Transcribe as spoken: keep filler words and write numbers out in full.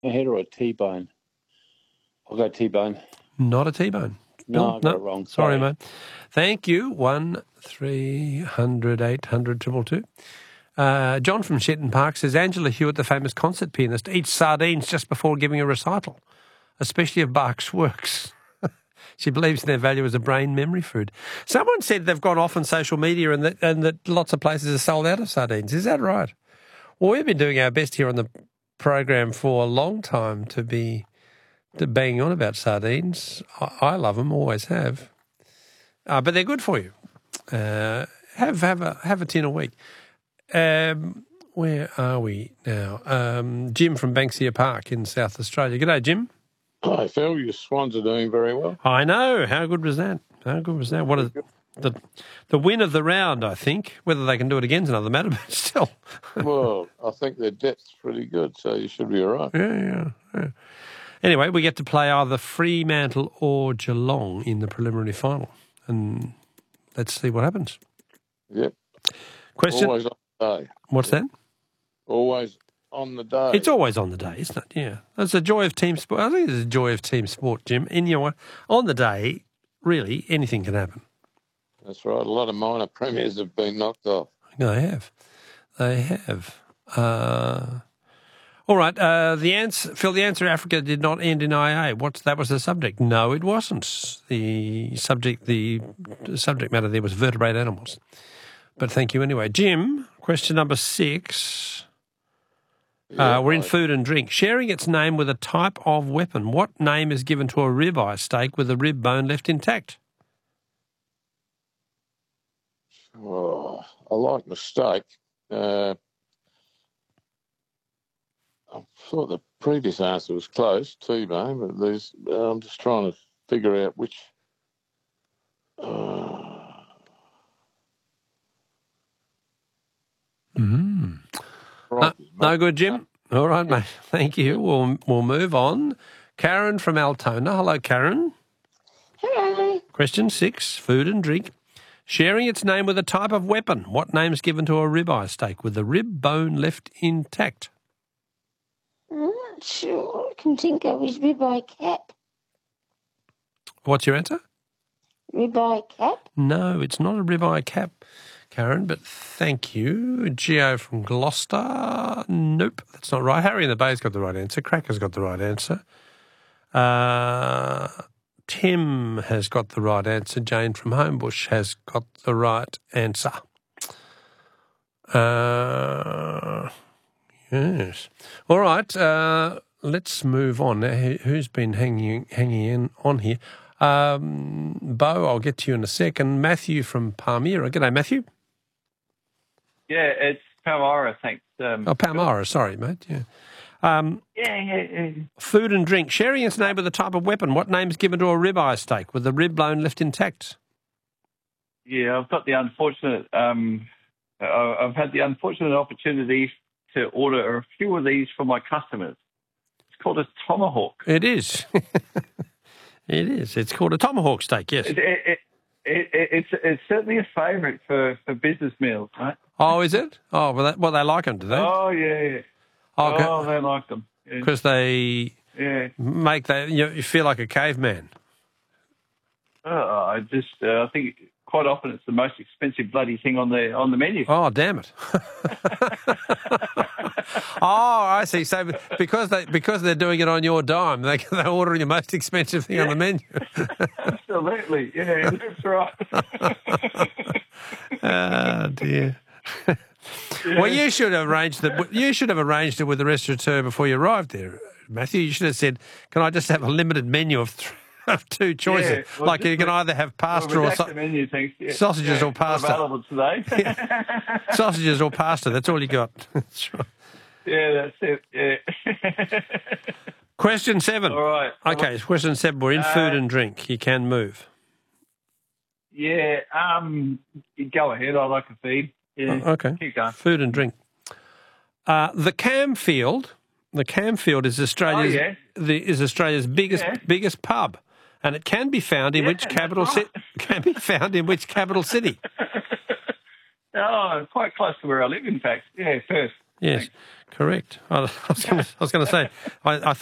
A head or a T-bone? I'll go T-bone. Not a T-bone. No, I got no. it wrong. Sorry, Sorry, mate. Thank you. One, three hundred, eight hundred, triple two. Uh, John from Shetton Park says, Angela Hewitt, the famous concert pianist, eats sardines just before giving a recital, especially if Bach's works. She believes in their value as a brain memory food. Someone said they've gone off on social media and that, and that lots of places are sold out of sardines. Is that right? Well, we've been doing our best here on the program for a long time to be to banging on about sardines. I, I love them, always have. Uh, but they're good for you. Uh, have have a have a tin a week. Um, where are we now? Um, Jim from Banksia Park in South Australia. G'day, Jim. Hi, Phil. Your Swans are doing very well. I know. How good was that? How good was that? What is the the win of the round? I think whether they can do it again is another matter, but still. Well, I think their depth's pretty good, so you should be all right. Yeah, yeah, yeah. Anyway, we get to play either Fremantle or Geelong in the preliminary final, and let's see what happens. Yep. Question. Always on the day. What's yep. that? Always on the day. It's always on the day, isn't it? Yeah. It's a joy of team sport. I think it's a joy of team sport, Jim. In your on the day, really, anything can happen. That's right. A lot of minor premiers have been knocked off. They have. They have. Uh, all right. Uh, the answer, Phil, the answer Africa did not end in I A. What's that was the subject? No, it wasn't. The subject, the subject matter there was vertebrate animals. But thank you anyway. Jim, question number six. Yeah, uh, we're in right. food and drink. Sharing its name with a type of weapon. What name is given to a ribeye steak with the rib bone left intact? Oh, I like mistake. Uh, I thought the previous answer was close, T-bone, but these, I'm just trying to figure out which. Uh, Mm. right, No, no good, Jim. All right, mate. Thank you. We'll we'll move on. Karen from Altona. Hello, Karen. Hello. Question six, food and drink. Sharing its name with a type of weapon. What name is given to a ribeye steak with the rib bone left intact? I'm not sure. All I can think of is ribeye cap. What's your answer? Ribeye cap? No, it's not a ribeye cap, Karen, but thank you. Gio from Gloucester. Nope, that's not right. Harry in the Bay's got the right answer. Cracker's got the right answer. Uh, Tim has got the right answer. Jane from Homebush has got the right answer. Uh, yes. All right, uh, let's move on. Now, who- who's been hanging hanging in on here? Um, Bo, I'll get to you in a second. Matthew from Palmyra. G'day, Matthew. Yeah, it's Palmyra, thanks. Um, Oh, Palmyra, sorry, mate. Yeah. Um, yeah, yeah, yeah. food and drink. Sharing its name with a type of weapon. What name is given to a ribeye steak with the rib bone left intact? Yeah, I've got the unfortunate, um, I- I've had the unfortunate opportunity to order a few of these for my customers. It's called a tomahawk. It is. It is. It's called a tomahawk steak, yes. It, it, it, it, it's it's certainly a favourite for, for business meals, right? Oh, is it? Oh, well, that, well they like them, do they? Oh, yeah, yeah. Okay. Oh, they like them. Yeah. Because they yeah. make that, you, know, you feel like a caveman. Oh, I just, uh, I think quite often it's the most expensive bloody thing on the on the menu. Oh, damn it. Oh, I see. So because they because they're doing it on your dime, they they're ordering the most expensive thing Yeah. on the menu. Absolutely, yeah, that's right. Oh dear. Well, you should have arranged that. You should have arranged it with the restaurateur before you arrived there, Matthew. You should have said, "Can I just have a limited menu of, th- of two choices? Yeah, well, like you just can like- either have pasta Well, or redact so- the menu, thanks. Yeah. sausages yeah, or pasta. Not available today. sausages or pasta. That's all you got." That's right. Yeah, that's it. Yeah. Question seven. All right. Okay, question seven. We're in Uh, food and drink. You can move. Yeah. Um. Go ahead. I like a feed. Yeah. Oh, okay. Keep going. Food and drink. Uh, the Camfield, the Camfield is Australia's Oh, yeah. the, is Australia's biggest Yeah. biggest pub, and it can be found in Yeah, which that's capital right. city? Can be found in which capital city? Oh, quite close to where I live, in fact. Yeah, Perth. Yes, correct. I was going to say, I, I thought